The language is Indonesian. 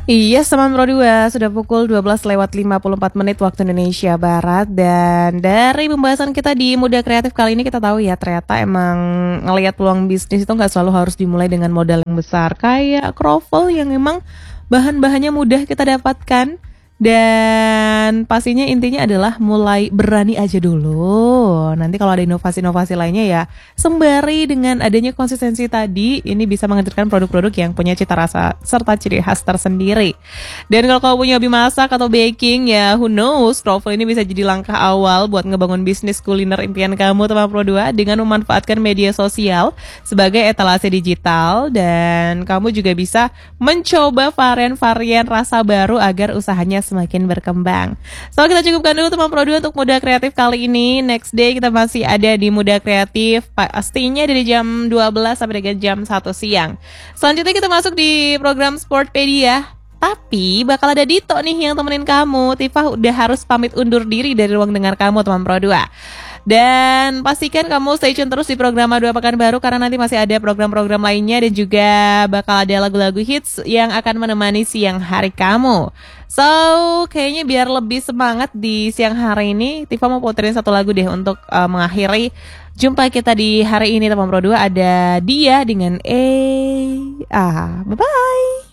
Iya, teman Pro 2, sudah pukul 12:54 waktu Indonesia Barat. Dan dari pembahasan kita di Muda Kreatif kali ini kita tahu ya, ternyata emang ngelihat peluang bisnis itu nggak selalu harus dimulai dengan modal yang besar. Kayak Krovel yang emang bahan-bahannya mudah kita dapatkan. Dan pastinya intinya adalah mulai berani aja dulu. Nanti kalau ada inovasi-inovasi lainnya ya, sembari dengan adanya konsistensi tadi, ini bisa menghadirkan produk-produk yang punya cita rasa serta ciri khas tersendiri. Dan kalau kamu punya hobi masak atau baking ya, who knows, Krovel ini bisa jadi langkah awal buat ngebangun bisnis kuliner impian kamu teman Pro 2 dengan memanfaatkan media sosial sebagai etalase digital. Dan kamu juga bisa mencoba varian-varian rasa baru agar usahanya semakin berkembang. So kita cukupkan dulu teman Pro 2 untuk Muda Kreatif kali ini. Next day kita masih ada di Muda Kreatif, pastinya dari jam 12 sampai dengan jam 1 siang. Selanjutnya kita masuk di program Sportpedia. Tapi bakal ada Dito nih yang temenin kamu. Tifa udah harus pamit undur diri dari ruang dengar kamu teman Pro 2. Dan pastikan kamu stay tune terus di program A2 Pekanbaru karena nanti masih ada program-program lainnya dan juga bakal ada lagu-lagu hits yang akan menemani siang hari kamu. So, kayaknya biar lebih semangat di siang hari ini, Tifa mau puterin satu lagu deh untuk mengakhiri jumpa kita di hari ini teman Pro 2. Ada Dia dengan bye-bye.